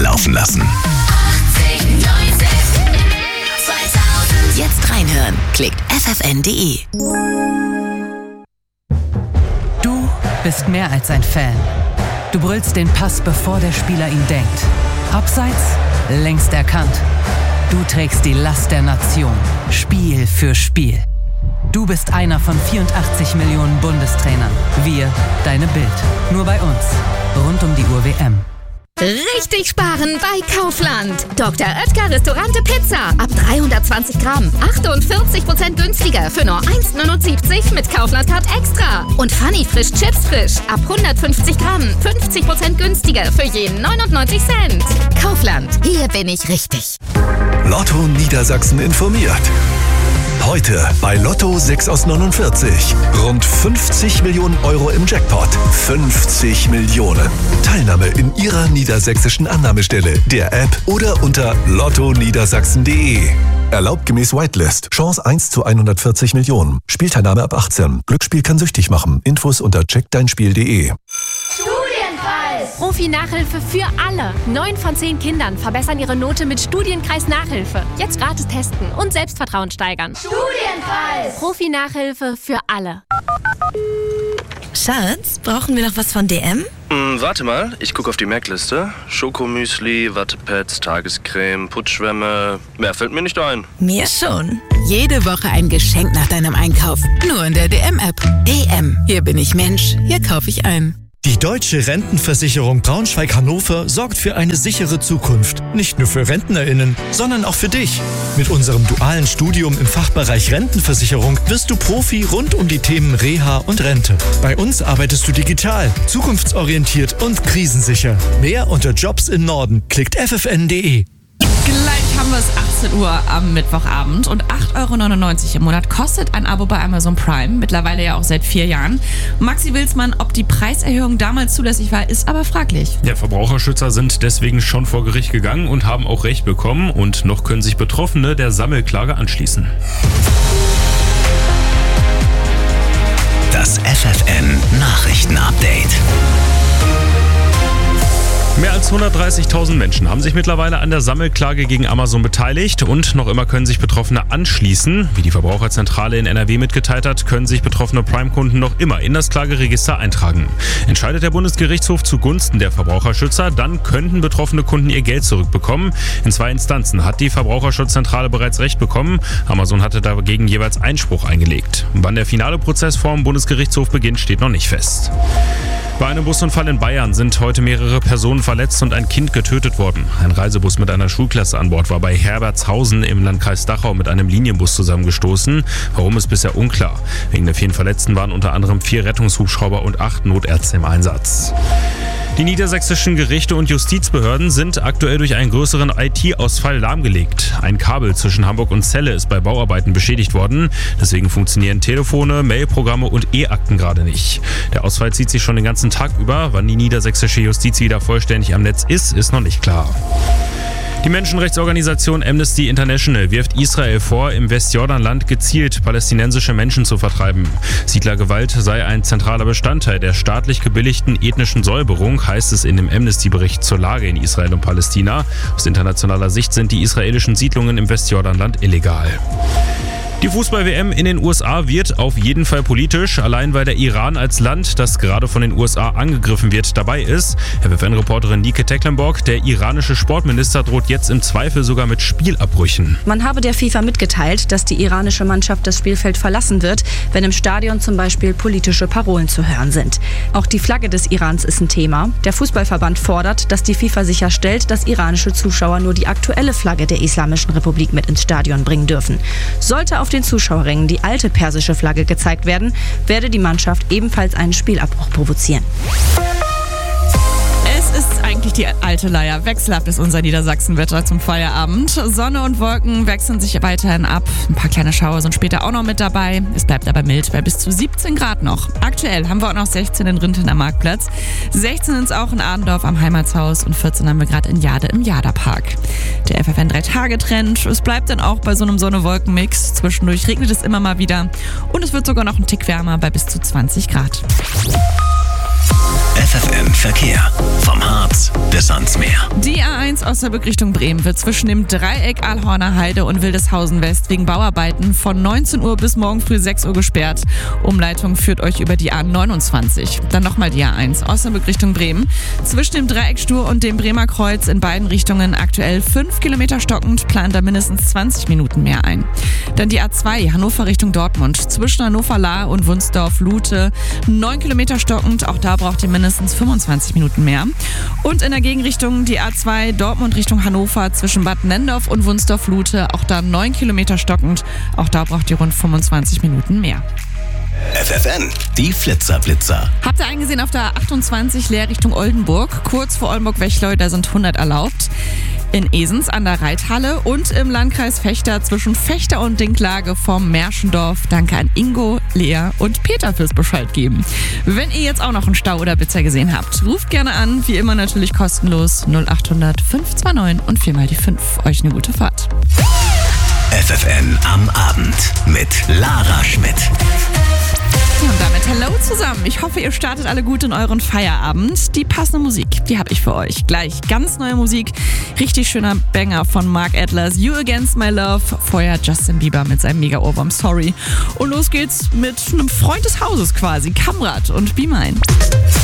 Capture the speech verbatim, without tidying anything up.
laufen lassen. Jetzt reinhören. Klickt f f n punkt d e. Du bist mehr als ein Fan. Du brüllst den Pass, bevor der Spieler ihn denkt. Abseits? Längst erkannt. Du trägst die Last der Nation. Spiel für Spiel. Du bist einer von vierundachtzig Millionen Bundestrainern. Wir, deine Bild. Nur bei uns. Rund um die Uhr W M. Richtig sparen bei Kaufland. Doktor Oetker Restaurante Pizza. Ab dreihundertzwanzig Gramm. achtundvierzig Prozent günstiger für nur eins neunundsiebzig mit Kaufland Card Extra. Und Funny Frisch Chips Frisch. Ab hundertfünfzig Gramm. fünfzig Prozent günstiger für jeden neunundneunzig Cent. Kaufland. Hier bin ich richtig. Lotto Niedersachsen informiert. Heute bei Lotto sechs aus neunundvierzig. Rund fünfzig Millionen Euro im Jackpot. fünfzig Millionen. Teilnahme in Ihrer niedersächsischen Annahmestelle, der App oder unter lotto niedersachsen punkt d e. Erlaubt gemäß Whitelist. Chance eins zu hundertvierzig Millionen. Spielteilnahme ab achtzehn. Glücksspiel kann süchtig machen. Infos unter check dein spiel punkt d e. Profi-Nachhilfe für alle. Neun von zehn Kindern verbessern ihre Note mit Studienkreis Nachhilfe. Jetzt gratis testen und Selbstvertrauen steigern. Studienkreis! Profi-Nachhilfe für alle. Schatz, brauchen wir noch was von D M? Hm, warte mal, ich gucke auf die Merkliste. Schokomüsli, Wattepads, Tagescreme, Putzschwämme. Mehr fällt mir nicht ein. Mir schon. Jede Woche ein Geschenk nach deinem Einkauf. Nur in der D M-App. D M. Hier bin ich Mensch. Hier kaufe ich ein. Die Deutsche Rentenversicherung Braunschweig-Hannover sorgt für eine sichere Zukunft. Nicht nur für RentnerInnen, sondern auch für dich. Mit unserem dualen Studium im Fachbereich Rentenversicherung wirst du Profi rund um die Themen Reha und Rente. Bei uns arbeitest du digital, zukunftsorientiert und krisensicher. Mehr unter Jobs im Norden. Klickt f f n punkt d e. Gleich haben wir es achtzehn Uhr am Mittwochabend und acht Euro neunundneunzig im Monat kostet ein Abo bei Amazon Prime, mittlerweile ja auch seit vier Jahren. Maxi Wilsmann, ob die Preiserhöhung damals zulässig war, ist aber fraglich. Ja, Verbraucherschützer sind deswegen schon vor Gericht gegangen und haben auch Recht bekommen und noch können sich Betroffene der Sammelklage anschließen. Das F F N Nachrichten-Update. Mehr als hundertdreißigtausend Menschen haben sich mittlerweile an der Sammelklage gegen Amazon beteiligt und noch immer können sich Betroffene anschließen. Wie die Verbraucherzentrale in N R W mitgeteilt hat, können sich betroffene Prime-Kunden noch immer in das Klageregister eintragen. Entscheidet der Bundesgerichtshof zugunsten der Verbraucherschützer, dann könnten betroffene Kunden ihr Geld zurückbekommen. In zwei Instanzen hat die Verbraucherschutzzentrale bereits Recht bekommen. Amazon hatte dagegen jeweils Einspruch eingelegt. Wann der finale Prozess vor dem Bundesgerichtshof beginnt, steht noch nicht fest. Bei einem Busunfall in Bayern sind heute mehrere Personen verletzt und ein Kind getötet worden. Ein Reisebus mit einer Schulklasse an Bord war bei Herbertshausen im Landkreis Dachau mit einem Linienbus zusammengestoßen. Warum, ist bisher unklar. Wegen der vielen Verletzten waren unter anderem vier Rettungshubschrauber und acht Notärzte im Einsatz. Die niedersächsischen Gerichte und Justizbehörden sind aktuell durch einen größeren I T-Ausfall lahmgelegt. Ein Kabel zwischen Hamburg und Celle ist bei Bauarbeiten beschädigt worden. Deswegen funktionieren Telefone, Mailprogramme und E-Akten gerade nicht. Der Ausfall zieht sich schon den ganzen Tag über. Wann die niedersächsische Justiz wieder vollständig am Netz ist, ist noch nicht klar. Die Menschenrechtsorganisation Amnesty International wirft Israel vor, im Westjordanland gezielt palästinensische Menschen zu vertreiben. Siedlergewalt sei ein zentraler Bestandteil der staatlich gebilligten ethnischen Säuberung, heißt es in dem Amnesty-Bericht zur Lage in Israel und Palästina. Aus internationaler Sicht sind die israelischen Siedlungen im Westjordanland illegal. Die Fußball-W M in den U S A wird auf jeden Fall politisch, allein weil der Iran als Land, das gerade von den U S A angegriffen wird, dabei ist. F F N-Reporterin Nike Tecklenburg, der iranische Sportminister droht jetzt im Zweifel sogar mit Spielabbrüchen. Man habe der FIFA mitgeteilt, dass die iranische Mannschaft das Spielfeld verlassen wird, wenn im Stadion zum Beispiel politische Parolen zu hören sind. Auch die Flagge des Irans ist ein Thema. Der Fußballverband fordert, dass die FIFA sicherstellt, dass iranische Zuschauer nur die aktuelle Flagge der Islamischen Republik mit ins Stadion bringen dürfen. Sollte auf den Zuschauerrängen die alte persische Flagge gezeigt werden, werde die Mannschaft ebenfalls einen Spielabbruch provozieren. Es ist eigentlich die alte Leier. Wechselhaft ist unser Niedersachsenwetter zum Feierabend. Sonne und Wolken wechseln sich weiterhin ab. Ein paar kleine Schauer sind später auch noch mit dabei. Es bleibt aber mild bei bis zu siebzehn Grad noch. Aktuell haben wir auch noch sechzehn in Rinteln am Marktplatz. sechzehn sind es auch in Adendorf am Heimatshaus und vierzehn haben wir gerade in Jade im Jaderpark. Der F F N drei Tage Trend. Es bleibt dann auch bei so einem Sonne-Wolken-Mix. Zwischendurch regnet es immer mal wieder. Und es wird sogar noch ein Tick wärmer bei bis zu zwanzig Grad. F F N Verkehr vom Hub Platz des ans Meer. Die A eins Osnabrück Richtung Bremen wird zwischen dem Dreieck Alhorner Heide und Wildeshausen West wegen Bauarbeiten von neunzehn Uhr bis morgen früh sechs Uhr gesperrt. Umleitung führt euch über die A neunundzwanzig. Dann nochmal die A eins Osnabrück Richtung Bremen. Zwischen dem Dreieck Stur und dem Bremer Kreuz in beiden Richtungen aktuell fünf Kilometer stockend, plant da mindestens zwanzig Minuten mehr ein. Dann die A zwei Hannover Richtung Dortmund. Zwischen Hannover-Lahr und Wunsdorf-Lute neun Kilometer stockend, auch da braucht ihr mindestens fünfundzwanzig Minuten mehr. Und in der Gegenrichtung die A zwei Dortmund Richtung Hannover zwischen Bad Nendorf und Wunsdorf-Lute, auch da neun Kilometer stockend, auch da braucht ihr rund fünfundzwanzig Minuten mehr. F F N, die Flitzer-Blitzer. Habt ihr eingesehen auf der achtundzwanzig leer Richtung Oldenburg? Kurz vor Oldenburg-Wechleu, da sind hundert erlaubt. In Esens an der Reithalle und im Landkreis Vechta zwischen Vechta und Dinklage vom Märschendorf. Danke an Ingo, Lea und Peter fürs Bescheid geben. Wenn ihr jetzt auch noch einen Stau oder Blitzer gesehen habt, ruft gerne an. Wie immer natürlich kostenlos null achthundert fünf zwei neun und viermal die fünf. Euch eine gute Fahrt. F F N am Abend mit Lara Schmidt. Und damit hello zusammen. Ich hoffe, ihr startet alle gut in euren Feierabend. Die passende Musik, die habe ich für euch. Gleich ganz neue Musik. Richtig schöner Banger von Mark Adlers. You Against My Love. Vorher Justin Bieber mit seinem Mega-Ohrwurm Sorry. Und los geht's mit einem Freund des Hauses quasi. Kamrat und Be Mine.